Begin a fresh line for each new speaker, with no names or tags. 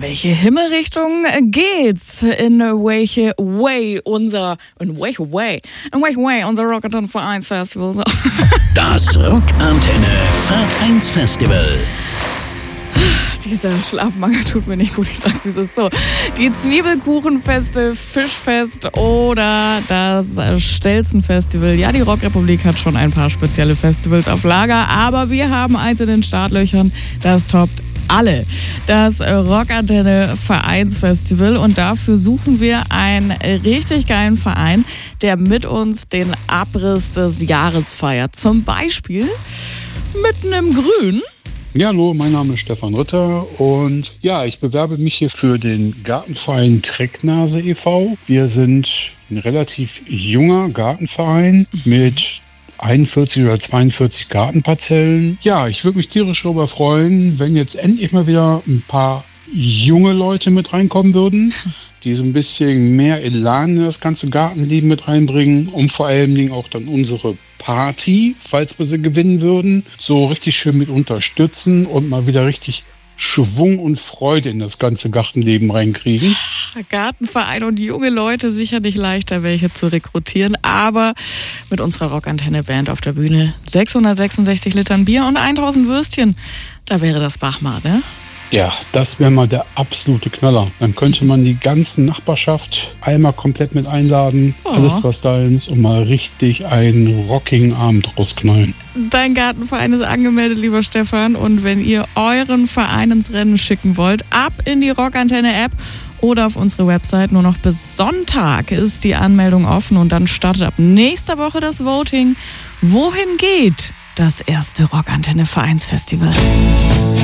In welche Himmelrichtung geht's? In welche way unser Rockantenne Vereinsfestival? So.
Das Rockantenne Vereinsfestival.
Dieser Schlafmangel tut mir nicht gut, ich sag's wie es ist. So, die Zwiebelkuchenfeste, Fischfest oder das Stelzenfestival. Ja, die Rockrepublik hat schon ein paar spezielle Festivals auf Lager, aber wir haben eins in den Startlöchern, das toppt alle. Das Rockantenne Vereinsfestival, und dafür suchen wir einen richtig geilen Verein, der mit uns den Abriss des Jahres feiert. Zum Beispiel mitten im Grün.
Ja, hallo, mein Name ist Stefan Ritter und ja, ich bewerbe mich hier für den Gartenverein Trecknase e.V. Wir sind ein relativ junger Gartenverein mit 41 oder 42 Gartenparzellen. Ja, ich würde mich tierisch darüber freuen, wenn jetzt endlich mal wieder ein paar junge Leute mit reinkommen würden, die so ein bisschen mehr Elan in das ganze Gartenleben mit reinbringen, um vor allen Dingen auch dann unsere Party, falls wir sie gewinnen würden, so richtig schön mit unterstützen und mal wieder richtig Schwung und Freude in das ganze Gartenleben reinkriegen.
Gartenverein und junge Leute, sicher nicht leichter, welche zu rekrutieren, aber mit unserer Rockantenne-Band auf der Bühne 666 Litern Bier und 1000 Würstchen, da wäre das Bachmar, ne?
Ja, das wäre mal der absolute Knaller. Dann könnte man die ganze Nachbarschaft einmal komplett mit einladen, alles was da ist, und mal richtig einen rockigen Abend rausknallen.
Dein Gartenverein ist angemeldet, lieber Stefan, und wenn ihr euren Verein ins Rennen schicken wollt, ab in die Rockantenne-App oder auf unsere Website. Nur noch bis Sonntag ist die Anmeldung offen und dann startet ab nächster Woche das Voting. Wohin geht das erste Rockantenne Vereinsfestival?